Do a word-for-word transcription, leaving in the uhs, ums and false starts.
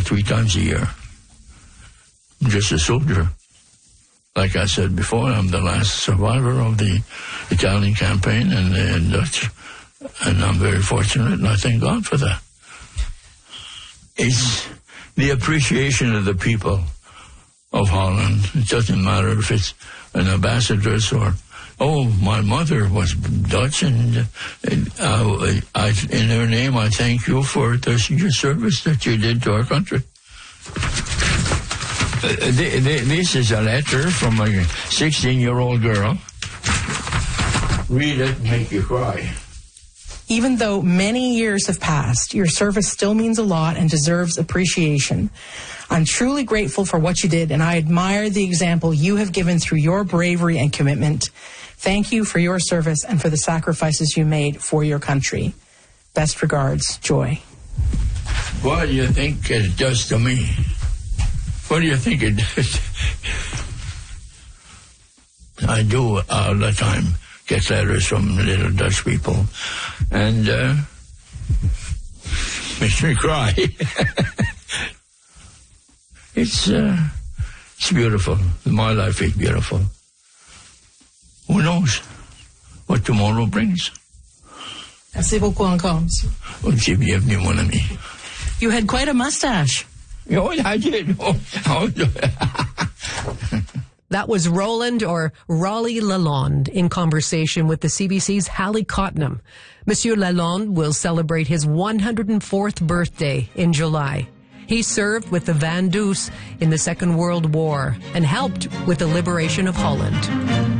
three times a year. I'm just a soldier. Like I said before, I'm the last survivor of the Italian campaign and the Dutch, and I'm very fortunate, and I thank God for that. It's the appreciation of the people of Holland. It doesn't matter if it's an ambassadress or, oh, my mother was Dutch, and uh, I, in her name, I thank you for the, your service that you did to our country. Uh, th- th- this is a letter from a sixteen-year-old girl. Read it, make you cry. Even though many years have passed, your service still means a lot and deserves appreciation. I'm truly grateful for what you did, and I admire the example you have given through your bravery and commitment. Thank you for your service and for the sacrifices you made for your country. Best regards, Joy. What do you think it does to me? What do you think it does? I do all the time get letters from little Dutch people, and uh, makes me cry. It's uh, it's beautiful. My life is beautiful. Who knows what tomorrow brings? Merci beaucoup encore. Aussi bienvenue, mon ami. You had quite a mustache. Oh, I did. Oh, oh. That was Roland, or Raleigh Lalonde, in conversation with the C B C's Hallie Cottenham. Monsieur Lalonde will celebrate his one hundred fourth birthday in July. He served with the Van Doos in the Second World War and helped with the liberation of Holland.